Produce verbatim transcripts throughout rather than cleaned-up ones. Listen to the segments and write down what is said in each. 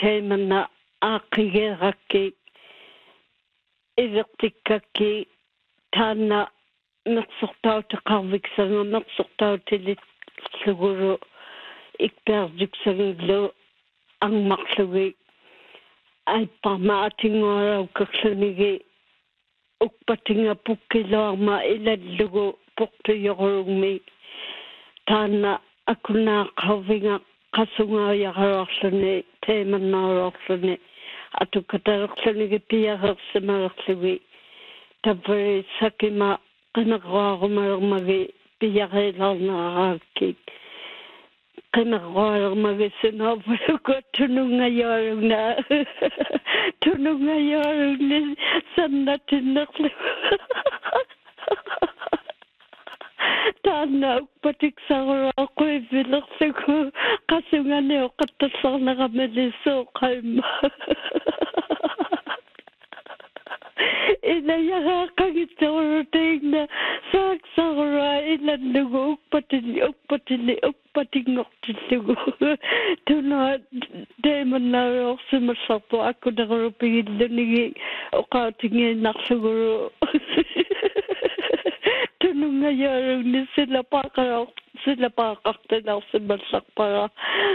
taimana aaqigeeraki ivertikkaki taanna mersortautaqarviksanga mersortautilit luguru ikperjuksanglu angmarlugi aiparmaatinguaraukkerlunigi ukpatinga pukkiloarma ilallugu portuyorulugmi taanna akunaaqarvinga qasungaajaqararluni taimannaaruarluni atukatalerlunigi piarersamagerlugi taveri sakima qanaqruarumalermagi piareelarneraakki qanaqrualermagi sunaavulugu tunungayorugna tunungayorugni sannatinnerlugu taanna ukpatiksaruaa quivilerlugu qasungani oqattallarneramelisooqaimma ila yaqaqagitsorutiigna saaksarua ilallugu ukpatili ukpatili ukpatingortillugu tuna teemannaaruorsumassarpu akkunerupigillunigi oqaatingiinnarluguru tunungayorugni silapaaqarar silapaaqartalarsimallarpara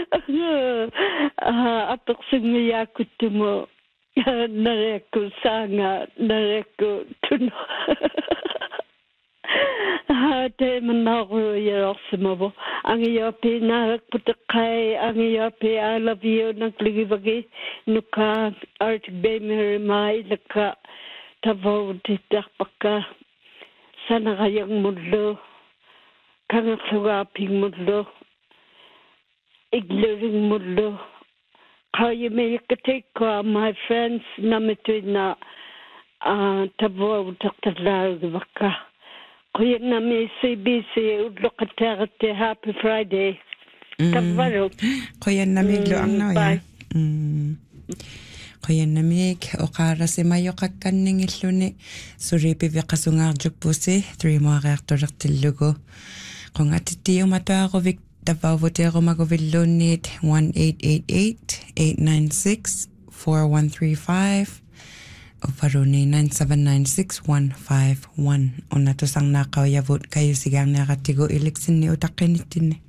apersungiyaakuttumu nareku sanga nareku tunu hate manaru yarosmabo angiyapi narak putkai angiyapi I love you nakligibagi nuka art bemer mai laka tavoti tapaka sanagayang mullo kangaksugapi mullo igluring mullo how you make a take uh, my friends namituna uh tabo taktalar vaka kuya nami C B C udlokaterte happy Friday tabaro kuya nami lo ang nawa kuya nami oqara semayo qakkanning illuni suripi viqasungaarjukpusi three more reactorertillugu qongatittiyo mataaquvik Tavavotero Magovillonit one eight eight eight eight nine six four one three five o Faruni nine seven nine six one five one. Onato sang nakaw yavot kayo sigang nakatigo iliksin ni utakinitin.